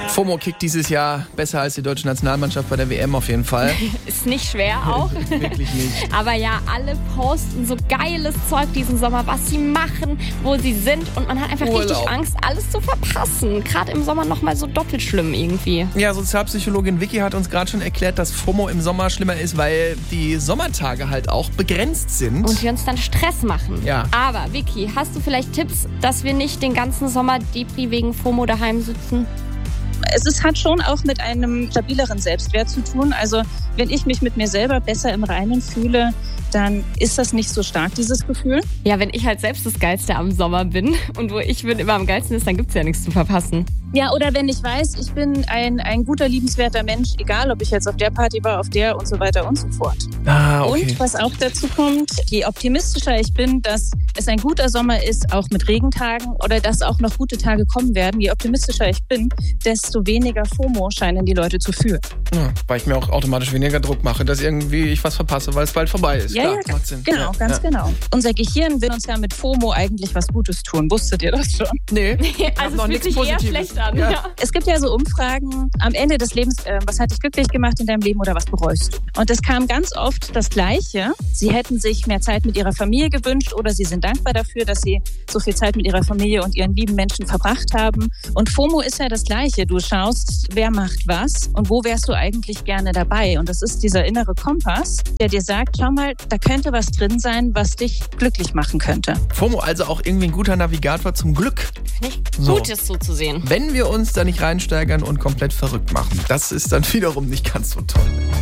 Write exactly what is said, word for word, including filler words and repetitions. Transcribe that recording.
FOMO kickt dieses Jahr besser als die deutsche Nationalmannschaft bei der W M auf jeden Fall. Ist nicht schwer auch. Wirklich nicht. Aber ja, alle posten so geiles Zeug diesen Sommer, was sie machen, wo sie sind. Und man hat einfach Urlaub. richtig Angst, alles zu verpassen. Gerade im Sommer nochmal so doppelt schlimm irgendwie. Ja, Sozialpsychologin Vicky hat uns gerade schon erklärt, dass FOMO im Sommer schlimmer ist, weil die Sommertage halt auch begrenzt sind. Und wir uns dann Stress machen. Ja. Aber Vicky, hast du vielleicht Tipps, dass wir nicht den ganzen Sommer Depri wegen FOMO daheim sitzen? Es ist, hat schon auch mit einem stabileren Selbstwert zu tun. Also wenn ich mich mit mir selber besser im Reinen fühle, dann ist das nicht so stark, dieses Gefühl. Ja, wenn ich halt selbst das Geilste am Sommer bin und wo ich bin immer am geilsten ist, dann gibt's ja nichts zu verpassen. Ja, oder wenn ich weiß, ich bin ein, ein guter, liebenswerter Mensch, egal ob ich jetzt auf der Party war, auf der und so weiter und so fort. Ah, okay. Und was auch dazu kommt, je optimistischer ich bin, dass es ein guter Sommer ist, auch mit Regentagen oder dass auch noch gute Tage kommen werden, je optimistischer ich bin, desto weniger FOMO scheinen die Leute zu fühlen. Ja, weil ich mir auch automatisch weniger Druck mache, dass irgendwie ich was verpasse, weil es bald vorbei ist. Ja, Klar, ja, macht Sinn. genau, ja, ganz ja. genau. Unser Gehirn will uns ja mit FOMO eigentlich was Gutes tun. Wusstet ihr das schon? Nee, Also noch es fühlt nichts sich eher Positives. schlecht an. Ja. Ja. Es gibt ja so Umfragen am Ende des Lebens, äh, was hat dich glücklich gemacht in deinem Leben oder was bereust du? Und es kam ganz oft das Gleiche. Sie hätten sich mehr Zeit mit ihrer Familie gewünscht oder sie sind dankbar dafür, dass sie so viel Zeit mit ihrer Familie und ihren lieben Menschen verbracht haben. Und FOMO ist ja das Gleiche. Du schaust, wer macht was und wo wärst du eigentlich gerne dabei? Und das ist dieser innere Kompass, der dir sagt, schau mal, da könnte was drin sein, was dich glücklich machen könnte. FOMO also auch irgendwie ein guter Navigator zum Glück. Finde ich So. gut, das so zu sehen. Wenn wir uns da nicht reinsteigern und komplett verrückt machen. Das ist dann wiederum nicht ganz so toll.